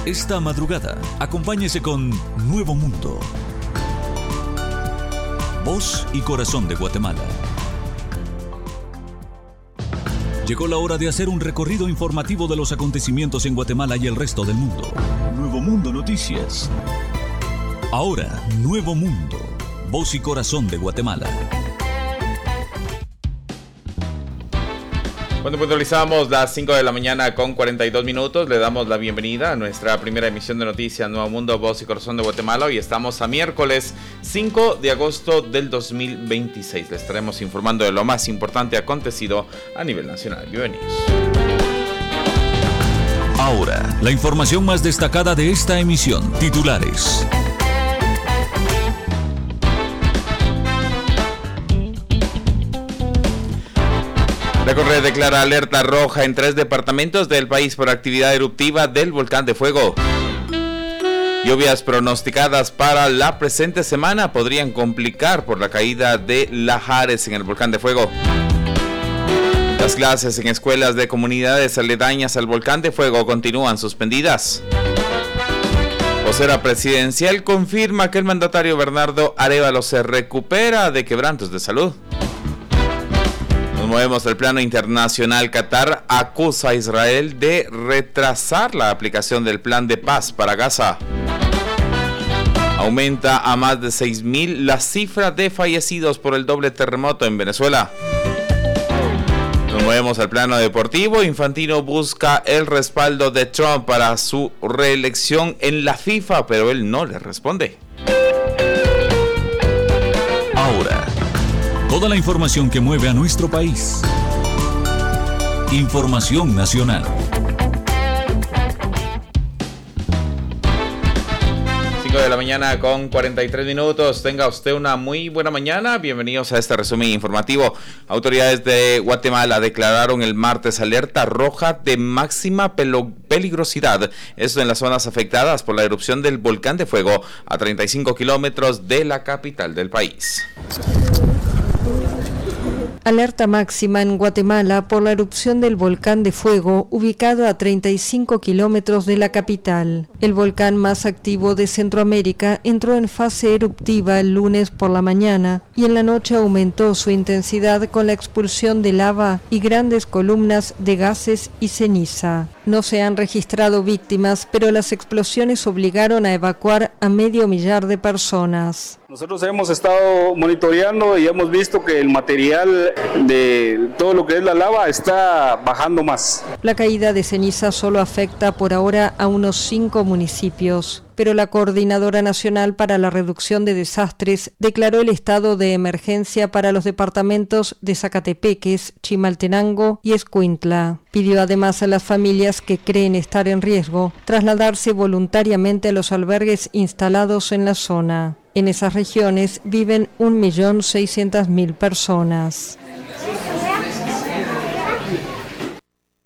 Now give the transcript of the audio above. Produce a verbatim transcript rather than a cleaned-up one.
Esta madrugada, acompáñese con Nuevo Mundo. Voz y corazón de Guatemala. Llegó la hora de hacer un recorrido informativo de los acontecimientos en Guatemala y el resto del mundo. Nuevo Mundo Noticias. Ahora, Nuevo Mundo. Voz y corazón de Guatemala. Cuando puntualizamos las cinco de la mañana con cuarenta y dos minutos, le damos la bienvenida a nuestra primera emisión de noticias Nuevo Mundo, Voz y Corazón de Guatemala. Hoy estamos a miércoles cinco de agosto del dos mil veintiséis. Les estaremos informando de lo más importante acontecido a nivel nacional. Bienvenidos. Ahora, la información más destacada de esta emisión. Titulares. La Correa declara alerta roja en tres departamentos del país por actividad eruptiva del volcán de fuego. Lluvias pronosticadas para la presente semana podrían complicar por la caída de lahares en el volcán de fuego. Las clases en escuelas de comunidades aledañas al volcán de fuego continúan suspendidas. Vocera presidencial confirma que el mandatario Bernardo Arévalo se recupera de quebrantos de salud. Nos movemos al plano internacional. Qatar acusa a Israel de retrasar la aplicación del plan de paz para Gaza. Aumenta a más de seis mil la cifra de fallecidos por el doble terremoto en Venezuela. Nos movemos al plano deportivo. Infantino busca el respaldo de Trump para su reelección en la FIFA, pero él no le responde. Ahora, toda la información que mueve a nuestro país. Información nacional. cinco de la mañana con cuarenta y tres minutos. Tenga usted una muy buena mañana. Bienvenidos a este resumen informativo. Autoridades de Guatemala declararon el martes alerta roja de máxima pelo- peligrosidad. Esto en las zonas afectadas por la erupción del volcán de fuego a treinta y cinco kilómetros de la capital del país. Alerta máxima en Guatemala por la erupción del volcán de fuego ubicado a treinta y cinco kilómetros de la capital. El volcán más activo de Centroamérica entró en fase eruptiva el lunes por la mañana y en la noche aumentó su intensidad con la expulsión de lava y grandes columnas de gases y ceniza. No se han registrado víctimas, pero las explosiones obligaron a evacuar a medio millar de personas. Nosotros hemos estado monitoreando y hemos visto que el material de todo lo que es la lava está bajando más. La caída de ceniza solo afecta por ahora a unos cinco municipios, pero la Coordinadora Nacional para la Reducción de Desastres declaró el estado de emergencia para los departamentos de Zacatepeques, Chimaltenango y Escuintla. Pidió además a las familias que creen estar en riesgo trasladarse voluntariamente a los albergues instalados en la zona. En esas regiones viven un millón seiscientas mil personas.